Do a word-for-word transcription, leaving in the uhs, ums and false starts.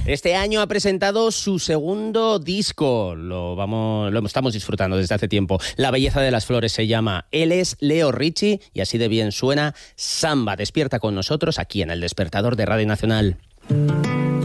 Este año ha presentado su segundo disco. Lo vamos, lo estamos disfrutando desde hace tiempo. La belleza de las flores se llama. Él es Leo Richie y así de bien suena Samba. Despierta con nosotros aquí en El Despertador de Radio Nacional.